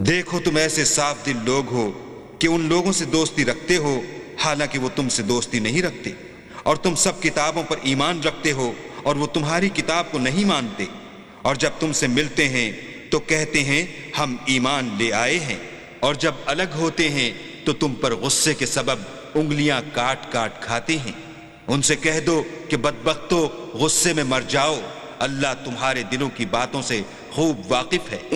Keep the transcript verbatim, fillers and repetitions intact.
देखो तुम ऐसे साफ दिल लोग हो कि उन लोगों से दोस्ती रखते हो हालांकि वो तुमसे दोस्ती नहीं रखते, और तुम सब किताबों पर ईमान रखते हो और वो तुम्हारी किताब को नहीं मानते, और जब तुमसे मिलते हैं तो कहते हैं हम ईमान ले आए हैं, और जब अलग होते हैं तो तुम पर गुस्से के सबब उंगलियां काट काट खाते हैं। उनसे कह दो कि बदबख्तो गुस्से में मर जाओ, अल्लाह तुम्हारे दिलों की बातों से खूब वाकिफ है।